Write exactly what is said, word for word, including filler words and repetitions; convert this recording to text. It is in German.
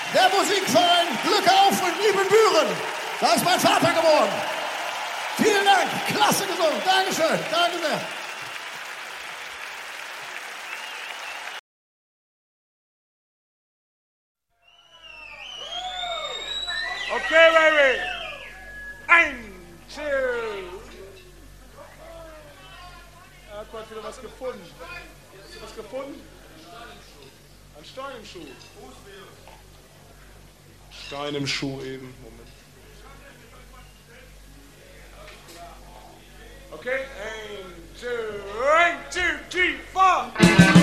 Der Musikverein Glück auf in Ibbenbüren. Da ist mein Vater geworden. Vielen Dank, klasse gesungen. Dankeschön, danke sehr. Okay, baby. Ein, two. Er hat gerade wieder was gefunden. Hast du was gefunden? Ein Stein im Schuh. Stein im Schuh eben. Moment. Okay, ein, two, one, two, three, four.